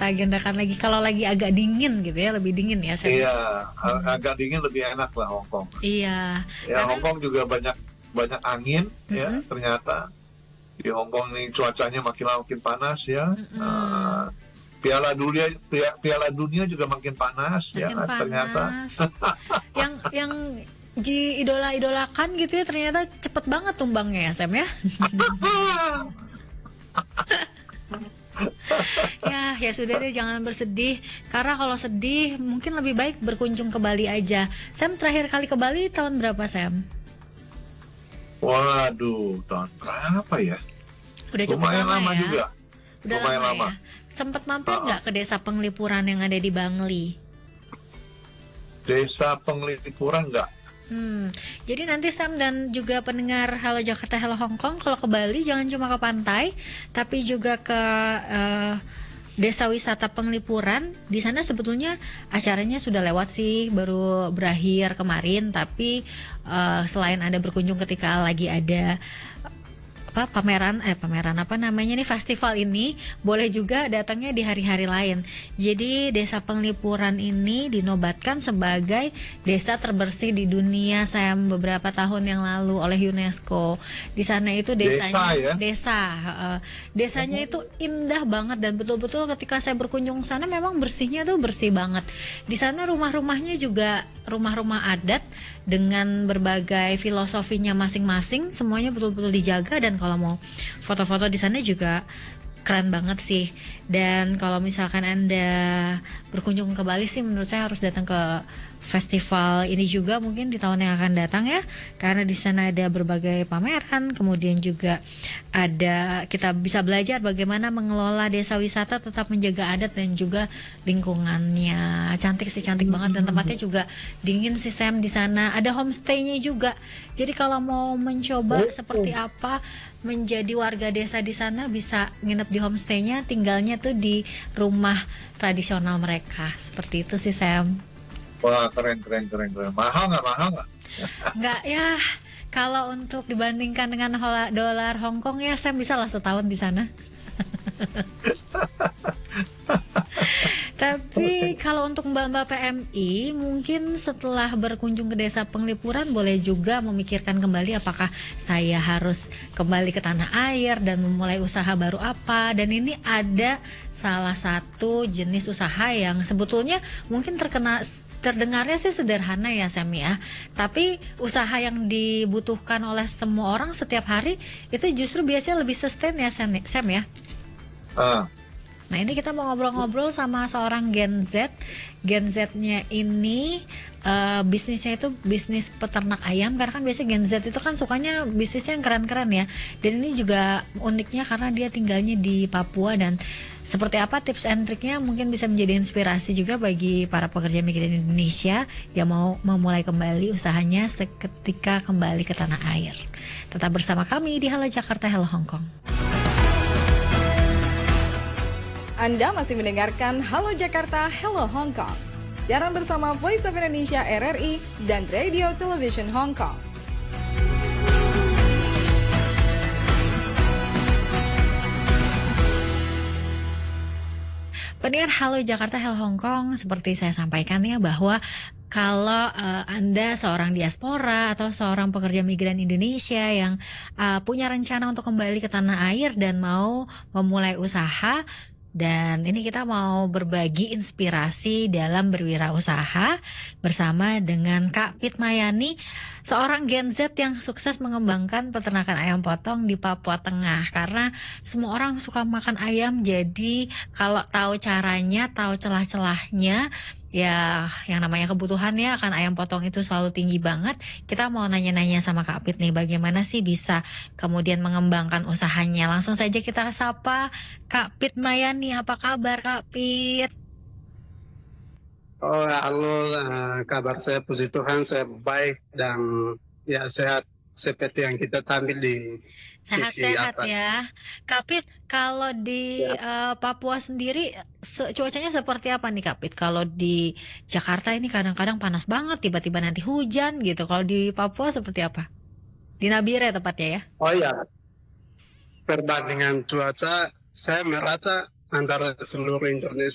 kita agendakan lagi kalau lagi agak dingin gitu ya, lebih dingin ya Sam. Iya, agak dingin lebih enak lah Hong Kong. Iya. Ya Karena Hong Kong juga banyak angin ya ternyata. Di Hong Kong ini cuacanya makin lama makin panas ya. Piala Dunia juga makin panas makin ya ternyata. panas. yang diidola-idolakan gitu ya ternyata cepet banget tumbangnya ya Sam ya. Ya sudah deh, jangan bersedih. Karena kalau sedih mungkin lebih baik berkunjung ke Bali aja. Sam terakhir kali ke Bali tahun berapa Sam? Waduh, tahun berapa ya? Udah cukup Lumayan lama ya. juga. Udah Lumayan lama ya. Sempet mampir nggak ke desa Penglipuran yang ada di Bangli? Desa Penglipuran nggak. Jadi nanti Sam dan juga pendengar Halo Jakarta, Halo Hong Kong, kalau ke Bali jangan cuma ke pantai, tapi juga ke desa wisata Penglipuran. Di sana sebetulnya acaranya sudah lewat sih, baru berakhir kemarin. Tapi selain Anda berkunjung ketika lagi ada pameran apa namanya nih, festival ini, boleh juga datangnya di hari-hari lain. Jadi desa Penglipuran ini dinobatkan sebagai desa terbersih di dunia Sam beberapa tahun yang lalu oleh UNESCO. Di sana itu desanya desanya itu indah banget, dan betul-betul ketika saya berkunjung sana memang bersihnya tuh bersih banget. Di sana rumah-rumahnya juga rumah-rumah adat dengan berbagai filosofinya masing-masing, semuanya betul-betul dijaga. Dan kalau mau foto-foto di sana juga keren banget sih. Dan kalau misalkan Anda berkunjung ke Bali sih, menurut saya harus datang ke festival ini juga mungkin di tahun yang akan datang ya, karena di sana ada berbagai pameran, kemudian juga kita bisa belajar bagaimana mengelola desa wisata tetap menjaga adat dan juga lingkungannya. Cantik sih, cantik banget, dan tempatnya juga dingin sih Sam. Di sana ada homestay-nya juga. Jadi kalau mau mencoba seperti apa menjadi warga desa di sana, bisa nginep di homestay-nya, tinggalnya tuh di rumah tradisional mereka. Seperti itu sih Sam. Wah, keren. Mahal nggak? Nggak ya. Kalau untuk dibandingkan dengan dolar Hong Kong ya, Sam bisa lah setahun di sana. Tapi kalau untuk mbak-mbak PMI, mungkin setelah berkunjung ke desa Penglipuran boleh juga memikirkan kembali apakah saya harus kembali ke tanah air dan memulai usaha baru apa. Dan ini ada salah satu jenis usaha yang sebetulnya mungkin terdengarnya sih sederhana ya Sam ya, tapi usaha yang dibutuhkan oleh semua orang setiap hari itu justru biasanya lebih sustain ya Sam ya. Nah ini kita mau ngobrol-ngobrol sama seorang Gen Z. Gen Z-nya ini bisnisnya itu bisnis peternak ayam, karena kan biasanya Gen Z itu kan sukanya bisnisnya yang keren-keren ya. Dan ini juga uniknya karena dia tinggalnya di Papua. Dan seperti apa tips and triknya mungkin bisa menjadi inspirasi juga bagi para pekerja migran Indonesia yang mau memulai kembali usahanya seketika kembali ke tanah air. Tetap bersama kami di Halo Jakarta, Halo Hong Kong. Anda masih mendengarkan Halo Jakarta, Hello Hong Kong. Siaran bersama Voice of Indonesia RRI dan Radio Television Hong Kong. Pendengar Halo Jakarta, Halo Hong Kong, seperti saya sampaikan ya bahwa kalau Anda seorang diaspora atau seorang pekerja migran Indonesia yang punya rencana untuk kembali ke tanah air dan mau memulai usaha, dan ini kita mau berbagi inspirasi dalam berwirausaha bersama dengan Kak Pit Mayani, seorang Gen Z yang sukses mengembangkan peternakan ayam potong di Papua Tengah. Karena semua orang suka makan ayam, jadi kalau tahu caranya, tahu celah-celahnya, ya yang namanya kebutuhannya akan ayam potong itu selalu tinggi banget. Kita mau nanya-nanya sama Kak Pit nih, bagaimana sih bisa kemudian mengembangkan usahanya. Langsung saja kita sapa Kak Pit Mayani. Apa kabar Kak Pit? Oh, halo, kabar saya puji Tuhan, saya baik dan ya sehat seperti yang kita tampil di Sehat-sehat TV ya. Kak Pit, kalau di Papua sendiri cuacanya seperti apa nih Kak Pit? Kalau di Jakarta ini kadang-kadang panas banget, tiba-tiba nanti hujan gitu. Kalau di Papua seperti apa? Di Nabire tepatnya ya? Oh ya, perbandingan cuaca saya merasa antara seluruh Indonesia